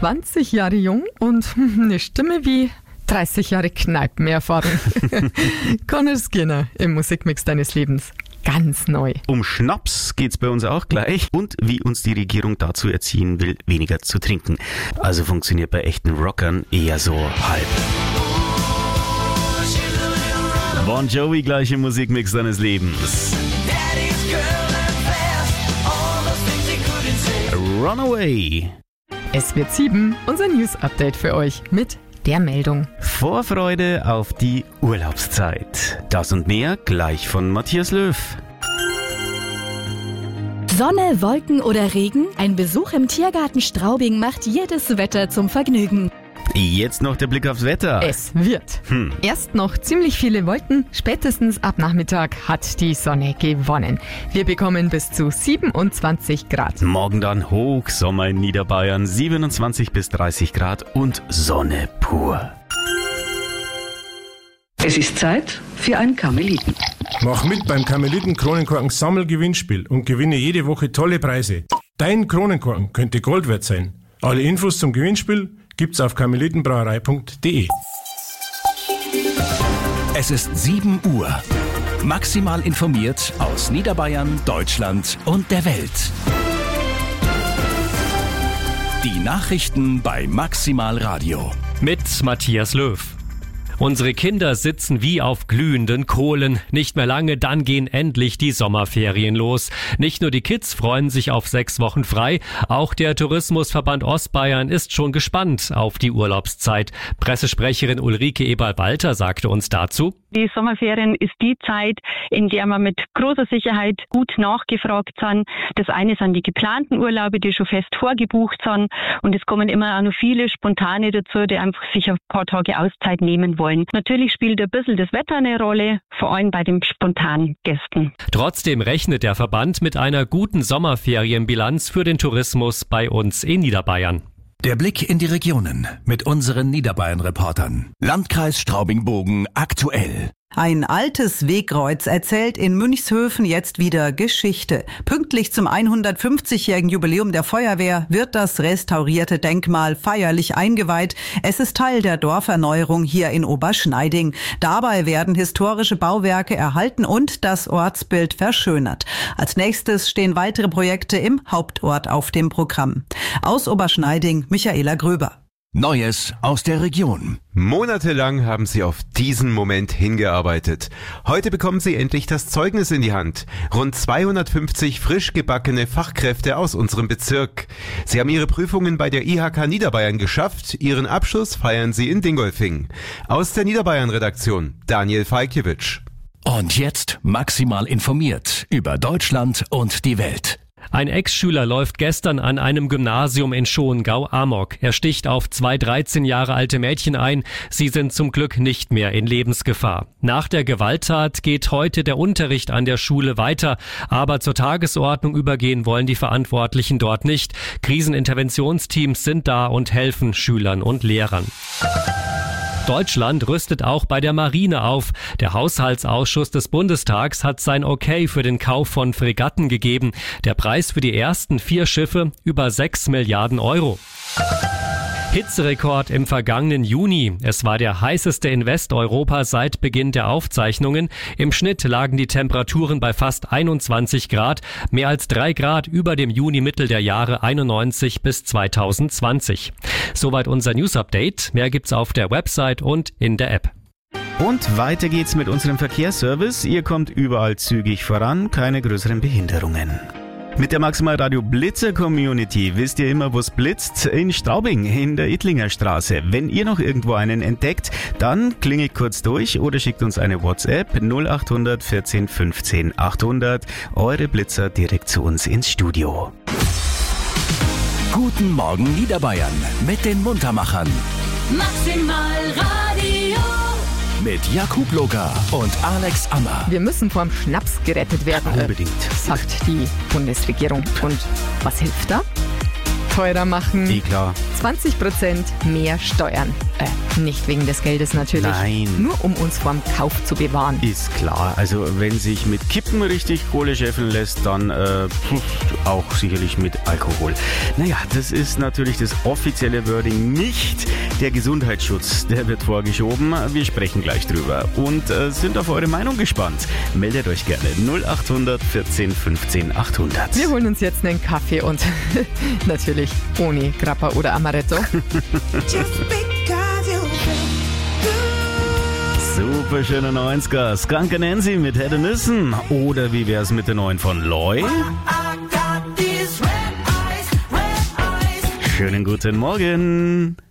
20 Jahre jung und eine Stimme wie 30 Jahre Kneipenerfahrung. Conor Skinner im Musikmix deines Lebens. Ganz neu. Um Schnaps geht's bei uns auch gleich und wie uns die Regierung dazu erziehen will, weniger zu trinken. Also funktioniert bei echten Rockern eher so halb. Bon Jovi gleich im Musikmix deines Lebens. Runaway. Es wird 7, unser News-Update für euch mit der Meldung. Vorfreude auf die Urlaubszeit. Das und mehr gleich von Matthias Löw. Sonne, Wolken oder Regen? Ein Besuch im Tiergarten Straubing macht jedes Wetter zum Vergnügen. Jetzt noch der Blick aufs Wetter. Es wird. Erst noch ziemlich viele Wolken, spätestens ab Nachmittag hat die Sonne gewonnen. Wir bekommen bis zu 27 Grad. Morgen dann Hochsommer in Niederbayern, 27 bis 30 Grad und Sonne pur. Es ist Zeit für einen Karmeliten. Mach mit beim Karmeliten-Kronenkorken-Sammelgewinnspiel und gewinne jede Woche tolle Preise. Dein Kronenkorken könnte Gold wert sein. Alle Infos zum Gewinnspiel gibt's auf karmelitenbrauerei.de. Es ist 7 Uhr. Maximal informiert aus Niederbayern, Deutschland und der Welt. Die Nachrichten bei Maximal Radio. Mit Matthias Löw. Unsere Kinder sitzen wie auf glühenden Kohlen. Nicht mehr lange, dann gehen endlich die Sommerferien los. Nicht nur die Kids freuen sich auf 6 Wochen frei, auch der Tourismusverband Ostbayern ist schon gespannt auf die Urlaubszeit. Pressesprecherin Ulrike Eberl-Walter sagte uns dazu: Die Sommerferien ist die Zeit, in der man mit großer Sicherheit gut nachgefragt sind. Das eine sind die geplanten Urlaube, die schon fest vorgebucht sind. Und es kommen immer auch noch viele Spontane dazu, die einfach sich ein paar Tage Auszeit nehmen wollen. Natürlich spielt ein bisschen das Wetter eine Rolle, vor allem bei den spontanen Gästen. Trotzdem rechnet der Verband mit einer guten Sommerferienbilanz für den Tourismus bei uns in Niederbayern. Der Blick in die Regionen mit unseren Niederbayern-Reportern. Landkreis Straubing-Bogen aktuell. Ein altes Wegkreuz erzählt in Münchshöfen jetzt wieder Geschichte. Pünktlich zum 150-jährigen Jubiläum der Feuerwehr wird das restaurierte Denkmal feierlich eingeweiht. Es ist Teil der Dorferneuerung hier in Oberschneiding. Dabei werden historische Bauwerke erhalten und das Ortsbild verschönert. Als nächstes stehen weitere Projekte im Hauptort auf dem Programm. Aus Oberschneiding, Michaela Gröber. Neues aus der Region. Monatelang haben sie auf diesen Moment hingearbeitet. Heute bekommen sie endlich das Zeugnis in die Hand. Rund 250 frisch gebackene Fachkräfte aus unserem Bezirk. Sie haben ihre Prüfungen bei der IHK Niederbayern geschafft. Ihren Abschluss feiern sie in Dingolfing. Aus der Niederbayern-Redaktion Daniel Falkiewicz. Und jetzt maximal informiert über Deutschland und die Welt. Ein Ex-Schüler läuft gestern an einem Gymnasium in Schongau amok. Er sticht auf 2 13 Jahre alte Mädchen ein. Sie sind zum Glück nicht mehr in Lebensgefahr. Nach der Gewalttat geht heute der Unterricht an der Schule weiter. Aber zur Tagesordnung übergehen wollen die Verantwortlichen dort nicht. Kriseninterventionsteams sind da und helfen Schülern und Lehrern. Deutschland rüstet auch bei der Marine auf. Der Haushaltsausschuss des Bundestags hat sein Okay für den Kauf von Fregatten gegeben. Der Preis für die ersten 4 Schiffe über 6 Milliarden Euro. Hitzerekord im vergangenen Juni. Es war der heißeste in Westeuropa seit Beginn der Aufzeichnungen. Im Schnitt lagen die Temperaturen bei fast 21 Grad, mehr als 3 Grad über dem Juni-Mittel der Jahre 91 bis 2020. Soweit unser News-Update. Mehr gibt's auf der Website und in der App. Und weiter geht's mit unserem Verkehrsservice. Ihr kommt überall zügig voran, keine größeren Behinderungen. Mit der Maximal Radio Blitzer Community wisst ihr immer, wo's blitzt. In Straubing, in der Ittlinger Straße. Wenn ihr noch irgendwo einen entdeckt, dann klingelt kurz durch oder schickt uns eine WhatsApp 0800 14 15 800. Eure Blitzer direkt zu uns ins Studio. Guten Morgen Niederbayern mit den Muntermachern. Maximal Radio. Mit Jakub Locker und Alex Ammer. Wir müssen vom Schnaps gerettet werden, Unbedingt. sagt die Bundesregierung. Und was hilft da? Teurer machen. Klar. 20% mehr Steuern. nicht wegen des Geldes natürlich. Nein. Nur um uns vorm Kauf zu bewahren. Ist klar. Also wenn sich mit Kippen richtig Kohle scheffeln lässt, dann auch sicherlich mit Alkohol. Naja, das ist natürlich das offizielle Wording nicht. Der Gesundheitsschutz, der wird vorgeschoben. Wir sprechen gleich drüber und sind auf eure Meinung gespannt. Meldet euch gerne 0800 14 15 800. Wir holen uns jetzt einen Kaffee und natürlich ohne Grappa oder Amaretto. Super schöner 90er. Skunk Nancy mit Head and Nissen. Oder wie wär's mit der neuen von Loy? Schönen guten Morgen.